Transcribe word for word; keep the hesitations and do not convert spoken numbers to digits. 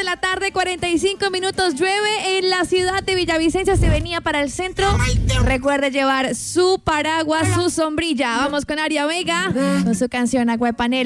la tarde, cuarenta y cinco minutos. Llueve en la ciudad de Villavicencio. Se venía para el centro. Recuerde llevar su paraguas, su sombrilla. Vamos con Aria Vega con su canción Agua de Panela.